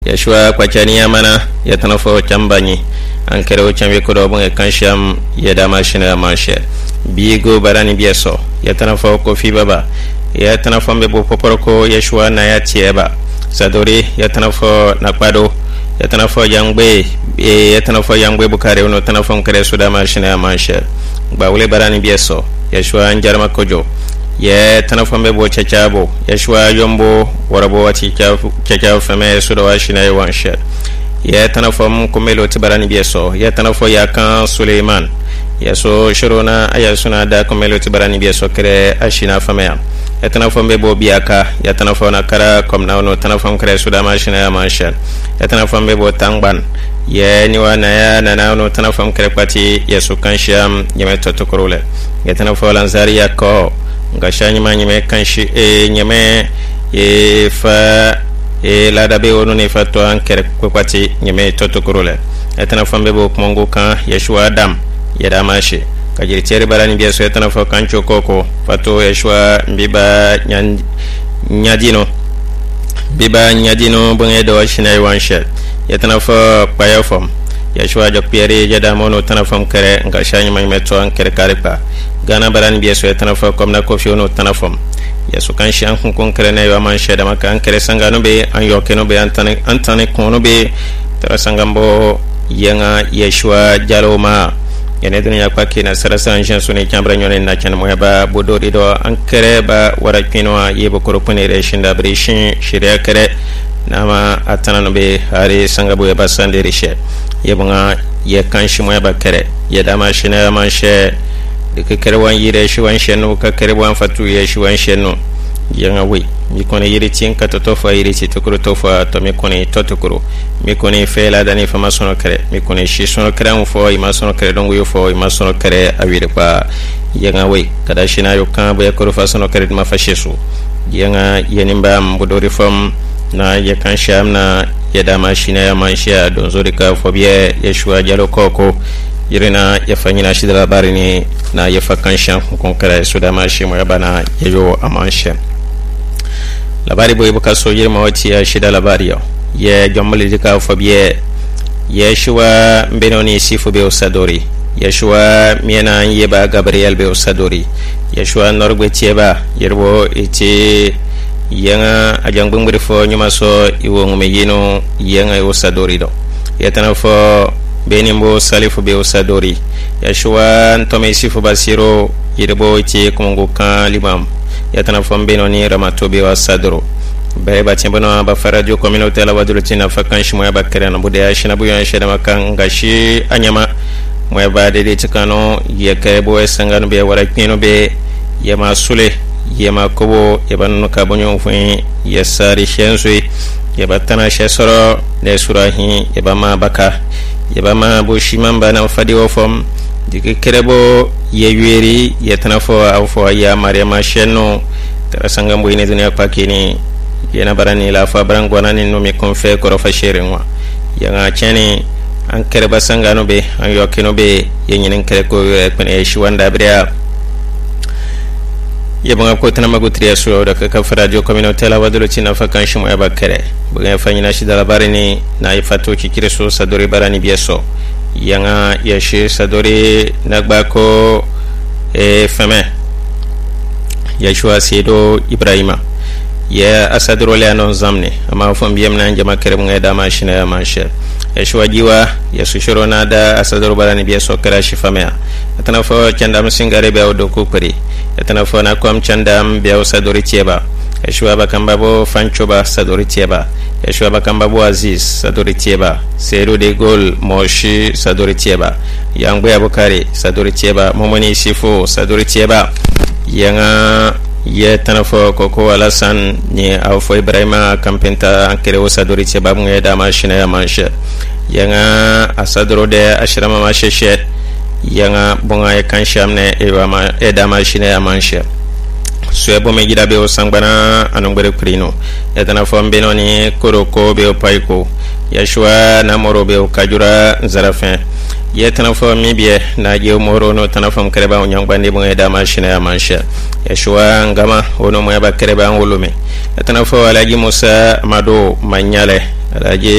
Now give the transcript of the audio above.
Yeshua kwa chania mana yatanafo chambani ankere o chambe ko do bon kansham yadama shina manshe bigo barani bieso yatanafo ko fi baba yatanafo be bo poporoko Yeshua na yatieba sadori yatanafo na kwado yatanafo yangbe bukare no tanafo kare sudama shina manshe ba wule barani bieso Yeshua njarma kojo ye tanafo be bo chachabo Yeshua yombo warabo wati chacha feme sudawa shina yanshe ye tanafo kumelo tibarani bieso ye tanafo yakan Suleiman yeso shirona ayasuna da kumelo tibarani bieso kare ashina famea ye tanafo be bo biaka ye tanafo na kara komna no tanafo kare sudama shina yanshe ye tanafo be bo tangban ye niwa na ya na no tanafo kare pati yesu kansham nyeme totokorole ye tanafo lanzari yako ngashanyi manyime kanshi nyeme fa la dabe wono ne fatto ankere kwati nyeme totokorole etana fambe bo mongo kan Yeshua Adam yadamashi kajiri tere barani bieso etana fo kancho koko fatto Yeshua biba nyadino bunge do shina wanshe etana fo payofom Yeshua jokpiere jadamono tana fam kere ngashanyi manyime to ankere karepa gana barani bieso etana fo komna kofi ono tana fam yesu kan shan kun kere ne yo man sheda makan kere sangano be an yokeno be antane kono be tara sangambo yenga Yeshua jaloma yene dunya kwa kina sarasa anshan sune chambra nyone na chan moyaba bodori do an kere ba wara kino yebo koropone re shinda brishin shiriya kere nama atana no be hari sangabo ya basande rishe yebunga ye kan shi moyaba kere yedama shina man she de kere wan yire shi wan shenu ka kere wan fatu ye shi wan shenu yanga we mi kone yire tin ka to fa yire ti to kuro to fa to mi kone to kuro mi kone fe la dani fa masono kere mi kone shi sono kere mu fo i masono kere dongo yo fo i masono kere awire pa yanga we kada shina yo kan ba ko fa sono kere ma fa shesu yanga yenimba mbodori fam na ye kan sham na yadama shina ya mansha don zorika fo biye Yeshua jalo koko yirina yafanyina shida labari ni na yafakansha konkara sudama shimo yabana yeyo amansha labari boy bukaso yirma wati ya shida labari yo ye jommali dika fobie Yeshua mbenoni sifu be usadori Yeshua miena yeba Gabriel be usadori Yeshua norgwe tieba yerbo iti yanga ajangbungri fo nyuma so iwo ngume yino yanga usadori do yetana fo benimbo salifu be usadori Yeshua ntome sifu basiro yirebo iti kumungu kan limam yatana fo benoni ramatobe wasadoro bae batimbono ba faradio communauté la wadulutina fakanshi moya bakere na bude ashina buyo sheda makan gashi anyama moya ba de tikano yekebo esangano be wara kino be yema sule yema kobo yebanu kabonyo fun yesari shensui yebatana shesoro ne surahi yebama baka yebama boshimamba na fadi ofom dikerebo yeyeri yetanafo afo ya mariama sheno tarasangambo ine dunia pakini yena barani la fa barangwana ni no mi konfe ko fa sherenwa yanga chani an kere basanga no be an yokino be yenyinen kere ko pene shiwanda bria yebanga ko tana magutri aso da ka farajo communauté la wadolo china fa kan shimo yaba kere buga fanyina shi da barani na ifato kikire so sadori barani bieso yanga yeshi sadori nagbako feme Yeshua sedo Ibrahima ya asadro le anon zamne ama fam biyam nan jama kere bunga da mashina ya mashe Yeshua jiwa yesu shirona da asadro barani bieso kera shifamea atana fo chanda msingare be odo kupri atana fo na kom chanda be asadori tieba Yeshua bakambabo fanchoba sadori tieba Yeshua bakambabo Aziz sadori tieba Seru de Gol Moshi sadori tieba Yangwe Abukari sadori tieba Momoni Sifu sadori tieba yanga ye tanafo koko alasan ni awfo Ibrahima kampenta ankere sadori tieba bunga da mashina ya manshe yanga asadro de ashrama masheshe yanga bunga ya kanshamne ewa da mashina ya manshe suebo me gida be o sangbana anongbere krino yatana fombe noni koroko be o paiko Yeshua na moro be o kajura zarafin yatana fomi be na je moro no tana fom kereba o nyangbande bo eda mashina ya mansha Yeshua ngama ono mo yaba kereba ngolume yatana fo alaji Musa mado manyale alaji